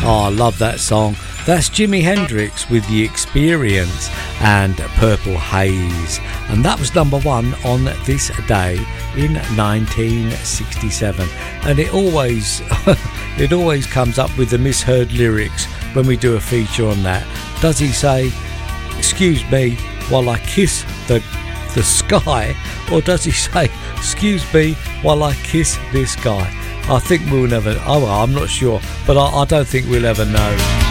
Oh, I love that song. That's Jimi Hendrix with The Experience and Purple Haze. And that was number 1 on this day in 1967. And it always comes up with the misheard lyrics when we do a feature on that. Does he say, "Excuse me while I kiss the sky," or does he say, "Excuse me while I kiss this guy"? I think we'll never, I'm not sure, but I don't think we'll ever know.